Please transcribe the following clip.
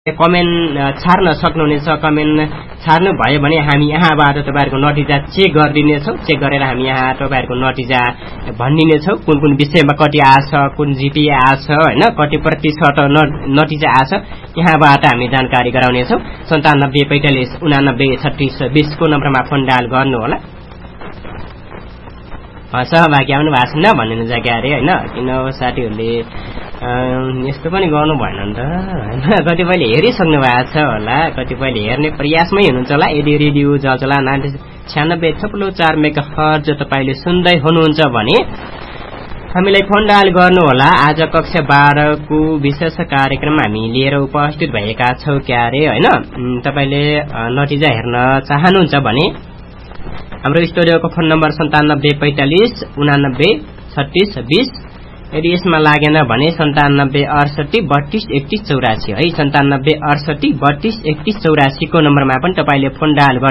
Comment छाड्न सक्नुहुनेछ। Comment छाड्नु भयो भने हामी यहाँबाट तपाईहरुको नतिजा चेक गरिदिनेछौँ। चेक गरेर हामी यहाँ तपाईहरुको नतिजा भनिदिनेछौँ, कुन कुन विषयमा कति आछ, कुन जीपीए आछ हैन, कति प्रतिशत नतिजा आछ, यहाँबाट हामी जानकारी गराउनेछौँ। 97 45 89 36 20 को नम्बरमा फोन डायल गर्नु होला। सहभागी आउनु भएको छैन भन्नु जग्गा अरे हैन, किन साथीहरुले यस्तो पनि गर्नु भएन नि त हैन। कतिपयले हेरिसक्नु भएको छ होला, कतिपयले हेर्ने प्रयासमै हुनुहुन्छ होला। यदि रेडियो जलजला 96.4 मेगाहर्ज तपाईले सुन्दै हुनुहुन्छ भने हामीलाई फोन डायल गर्नु होला। आज कक्षा 12 को विशेष कार्यक्रम हामी लिएर उपस्थित भएका छौं क्यारे हैन। तपाईले नतिजा हेर्न चाहनुहुन्छ भने हाम्रो स्टुडियोको फोन नम्बर 97 45 89 36 20। यदि यसमा लागेन भने 97 68 32 31 84 है, 97 68 32 31 84 को नम्बरमा पनि तपाईले फोन डायल